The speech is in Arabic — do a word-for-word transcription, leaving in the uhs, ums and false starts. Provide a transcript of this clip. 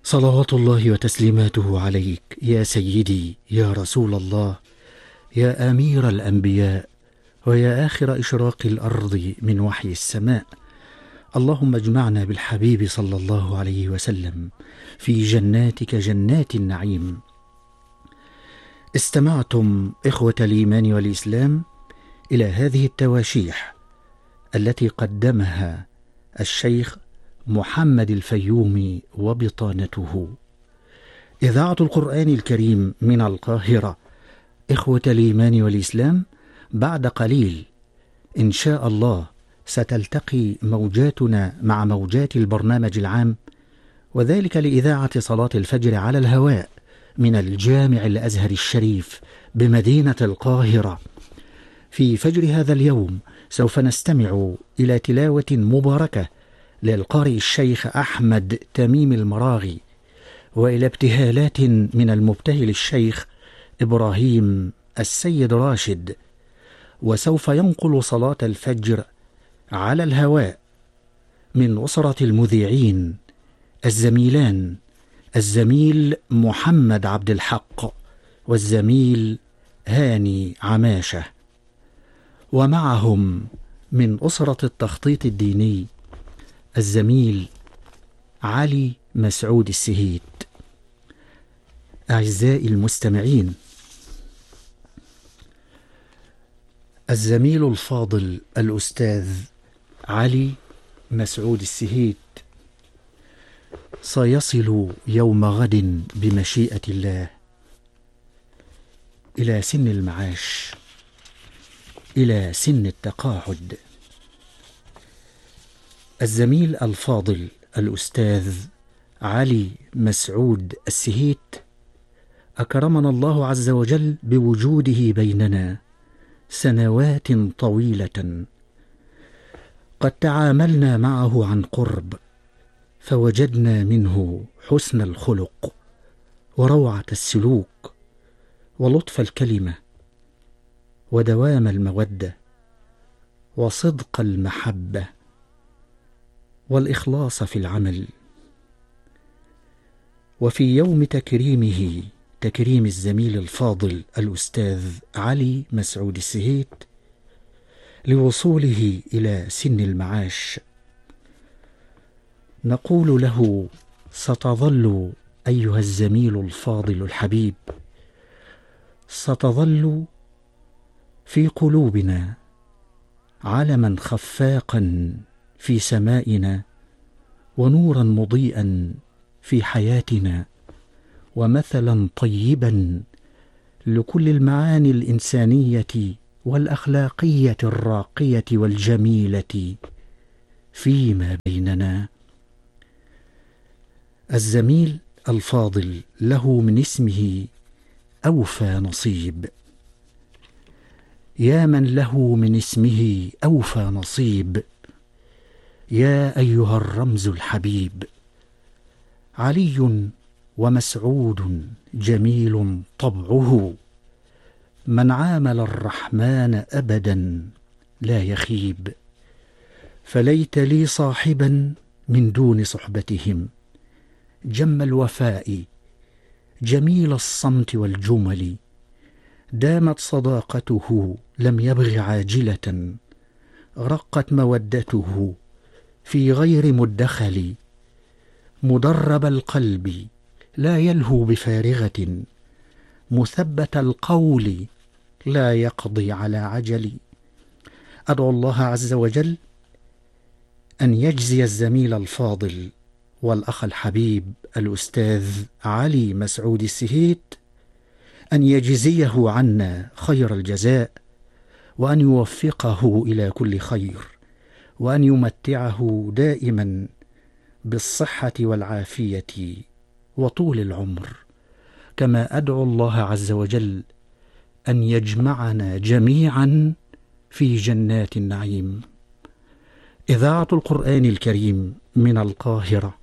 صلوات الله وتسليماته عليك يا سيدي يا رسول الله، يا أمير الأنبياء، ويا آخر إشراق الأرض من وحي السماء. اللهم اجمعنا بالحبيب صلى الله عليه وسلم في جناتك جنات النعيم. استمعتم إخوة الإيمان والإسلام إلى هذه التواشيح التي قدمها الشيخ محمد الفيومي وبطانته. إذاعة القرآن الكريم من القاهرة. إخوة الإيمان والإسلام، بعد قليل إن شاء الله ستلتقي موجاتنا مع موجات البرنامج العام، وذلك لإذاعة صلاة الفجر على الهواء من الجامع الأزهر الشريف بمدينة القاهرة. في فجر هذا اليوم سوف نستمع إلى تلاوة مباركة للقارئ الشيخ أحمد تميم المراغي، وإلى ابتهالات من المبتهل الشيخ إبراهيم السيد راشد. وسوف ينقل صلاة الفجر على الهواء من أسرة المذيعين الزميلان الزميل محمد عبد الحق والزميل هاني عماشة، ومعهم من أسرة التخطيط الديني الزميل علي مسعود السهيت. أعزائي المستمعين، الزميل الفاضل الأستاذ علي مسعود السهيت سيصل يوم غد بمشيئة الله إلى سن المعاش، إلى سن التقاعد. الزميل الفاضل الأستاذ علي مسعود السهيت أكرمنا الله عز وجل بوجوده بيننا سنوات طويلة، قد تعاملنا معه عن قرب فوجدنا منه حسن الخلق وروعة السلوك ولطف الكلمة ودوام المودة وصدق المحبة والإخلاص في العمل. وفي يوم تكريمه، تكريم الزميل الفاضل الأستاذ علي مسعود السهيت لوصوله إلى سن المعاش، نقول له: ستظل أيها الزميل الفاضل الحبيب، ستظل في قلوبنا علما خفاقا في سمائنا، ونورا مضيئا في حياتنا، ومثلا طيبا لكل المعاني الإنسانية والأخلاقية الراقية والجميلة فيما بيننا. الزميل الفاضل له من اسمه أوفى نصيب، يا من له من اسمه أوفى نصيب، يا أيها الرمز الحبيب. علي ومسعود جميل طبعه، من عامل الرحمن أبدا لا يخيب. فليت لي صاحبا من دون صحبتهم، جم الوفاء جميل الصمت والجمل، دامت صداقته لم يبغ عاجلة، رقت مودته في غير مدخل، مدرب القلب لا يلهو بفارغة، مثبت القول لا يقضي على عجل. أدعو الله عز وجل أن يجزي الزميل الفاضل والأخ الحبيب الأستاذ علي مسعود السهيت، أن يجزيه عنا خير الجزاء، وأن يوفقه إلى كل خير، وأن يمتعه دائما بالصحة والعافية وطول العمر. كما أدعو الله عز وجل أن يجمعنا جميعا في جنات النعيم. إذاعة القرآن الكريم من القاهرة.